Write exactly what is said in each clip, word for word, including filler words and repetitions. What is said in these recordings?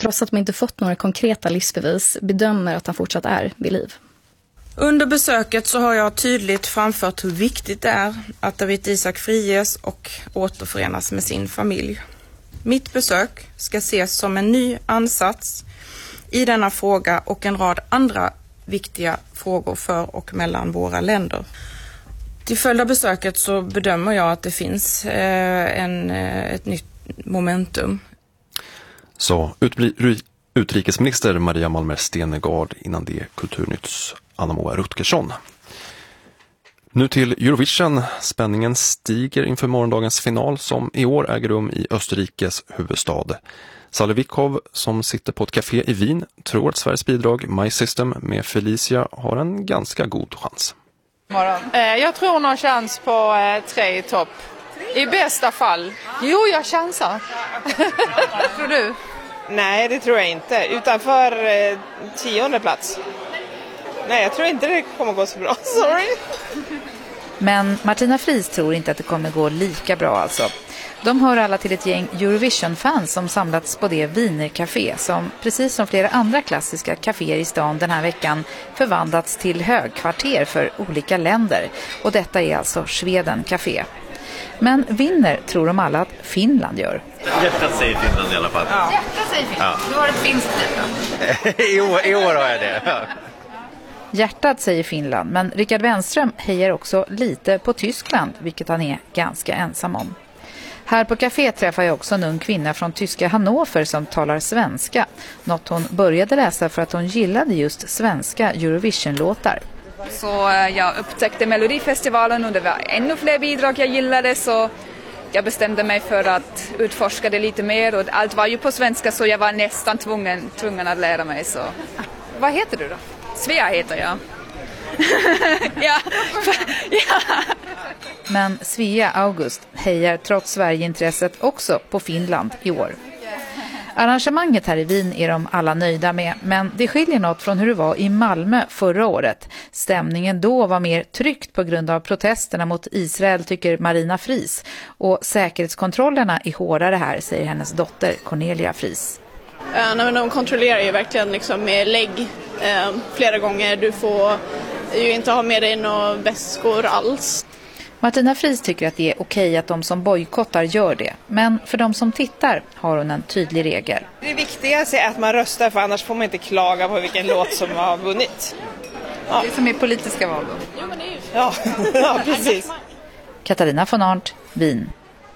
trots att de inte fått några konkreta livsbevis, bedömer att han fortsatt är vid liv. Under besöket så har jag tydligt framfört hur viktigt det är att Dawit Isaak friges och återförenas med sin familj. Mitt besök ska ses som en ny ansats i denna fråga och en rad andra viktiga frågor för och mellan våra länder. Till följd av besöket så bedömer jag att det finns eh, en, eh, ett nytt momentum. Så utbli- utrikesminister Maria Malmer Stenergard, innan det Kulturnytts Anna-Moa Rutgersson. Nu till Eurovision. Spänningen stiger inför morgondagens final som i år äger rum i Österrikes huvudstad. Sally Wickhoff, som sitter på ett café i Wien, tror att Sveriges bidrag My System med Felicia har en ganska god chans. Jag tror någon chans på tre i topp. I bästa fall. Jo, jag chansar. Tror du? Nej, det tror jag inte. Utanför eh, tionde plats. Nej, jag tror inte det kommer gå så bra. Sorry. Men Martina Fries tror inte att det kommer gå lika bra alltså. De hör alla till ett gäng Eurovision-fans som samlats på det Wiener-café som, precis som flera andra klassiska kaféer i stan den här veckan, förvandlats till högkvarter för olika länder. Och detta är alltså Sweden Café. Men vinner tror de alla att Finland gör. Hjärtat säger Finland i alla fall. Ja. Hjärtat säger Finland? Ja. Du har ett finskt liv. I, år, I år har jag det. Ja. Hjärtat säger Finland, men Rickard Wenström hejar också lite på Tyskland, vilket han är ganska ensam om. Här på café träffar jag också en ung kvinna från tyska Hannover som talar svenska. Något hon började läsa för att hon gillade just svenska Eurovision-låtar. Så jag upptäckte Melodifestivalen och det var ännu fler bidrag jag gillade, så jag bestämde mig för att utforska det lite mer, och allt var ju på svenska så jag var nästan tvungen, tvungen att lära mig. Så. Vad heter du då? Svea heter jag. ja. ja. Men Svea August hejar trots Sverige-intresset också på Finland i år. Arrangemanget här i Wien är de alla nöjda med, men det skiljer något från hur det var i Malmö förra året. Stämningen då var mer tryckt på grund av protesterna mot Israel, tycker Marina Fries. Och säkerhetskontrollerna är hårdare här, säger hennes dotter Cornelia Fries. Uh, men de kontrollerar ju verkligen liksom med lägg uh, flera gånger. Du får ju inte ha med dig några väskor alls. Martina Fries tycker att det är okej att de som bojkottar gör det. Men för de som tittar har hon en tydlig regel. Det viktigaste är att man röstar, för annars får man inte klaga på vilken låt som har vunnit. Ja. Det är som är politiska val då. Ja, ja precis. Katarina von Arndt, Wien.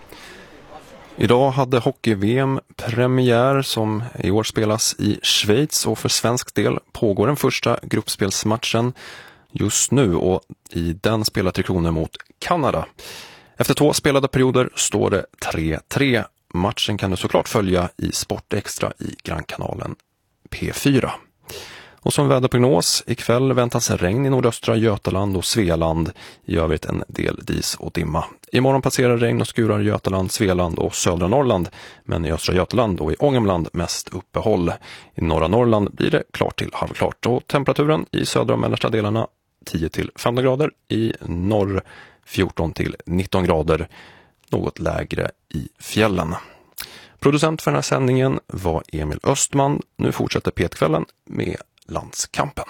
Idag hade hockey-V M premiär som i år spelas i Schweiz, och för svensk del pågår den första gruppspelsmatchen just nu, och i den spelar Tre Kronor mot Kanada. Efter två spelade perioder står det tre tre. Matchen kan du såklart följa i Sport Extra i Grannkanalen P fyra. Och som väderprognos, ikväll väntas regn i nordöstra Götaland och Svealand, i övrigt en del dis och dimma. Imorgon passerar regn och skurar Götaland, Svealand och södra Norrland, men i östra Götaland och i Ångermanland mest uppehåll. I norra Norrland blir det klart till halvklart, och temperaturen i södra och mellersta delarna tio till femton grader, i norr fjorton till nitton grader, något lägre i fjällen. Producent för den här sändningen var Emil Östman. Nu fortsätter P ett-kvällen med Landskampen.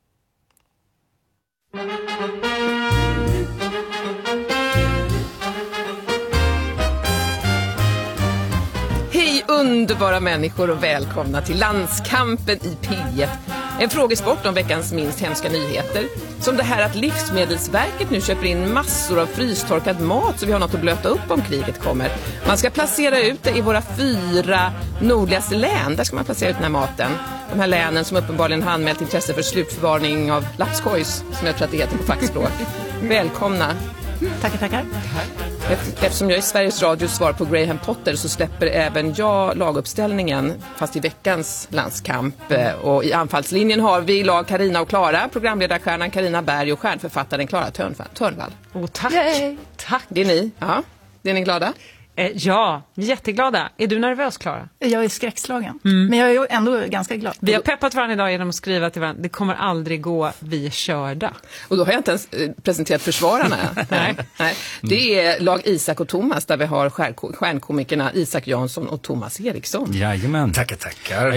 Hej underbara människor och välkomna till Landskampen i P ett. En frågesport om veckans minst hemska nyheter. Som det här att Livsmedelsverket nu köper in massor av frystorkad mat så vi har något att blöta upp om kriget kommer. Man ska placera ut det i våra fyra nordligaste län. Där ska man placera ut den här maten. De här länen som uppenbarligen har anmält intresse för slutförvarning av lapskojs, som jag tror att det heter på fackspråk. Välkomna. Tackar, tackar. Eftersom jag är Sveriges Radios svar på Graham Potter så släpper även jag laguppställningen, fast i veckans landskamp. Och i anfallslinjen har vi lag Carina och Klara, programledarstjärnan Carina Berg och stjärnförfattaren Klara Törnvall. Åh, tack. Yay. Tack. Det är ni. Ja. Det är ni glada? Eh, ja, jätteglada. Är du nervös, Klara? Jag är skräckslagen, mm. men jag är ändå ganska glad. Vi har peppat varandra idag genom att skriva till varandra. Det kommer aldrig gå, vi är körda. Och då har jag inte ens presenterat försvararna. Nej. Nej. Det är lag Isak och Thomas, där vi har stjärnkomikerna Isak Jansson och Thomas Eriksson. Jajamän. Tackar, tackar.